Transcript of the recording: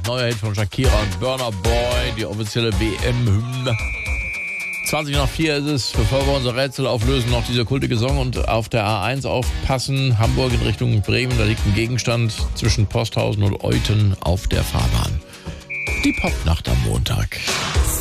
neuer Hit von Shakira und Burna Boy, die offizielle WM-Hymne. 20:04 ist es, bevor wir unser Rätsel auflösen, noch dieser kultige Song und auf der A1 aufpassen. Hamburg in Richtung Bremen, da liegt ein Gegenstand zwischen Posthausen und Euthen auf der Fahrbahn. Die Popnacht am Montag.